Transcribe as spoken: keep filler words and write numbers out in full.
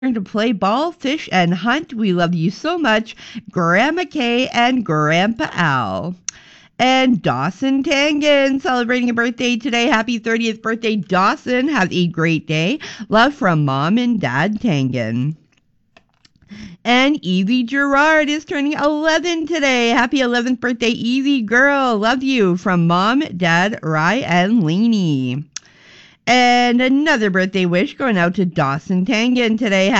to play ball, fish, and hunt. We love you so much, Grandma Kay and Grandpa Al. And Dawson Tangen celebrating a birthday today. Happy thirtieth birthday, Dawson. Have a great day. Love from Mom and Dad Tangen. And Evie Gerard is turning eleven today. Happy eleventh birthday, Evie girl. Love you from Mom, Dad, Rye, and Lainey. And another birthday wish going out to Dawson Tangen today.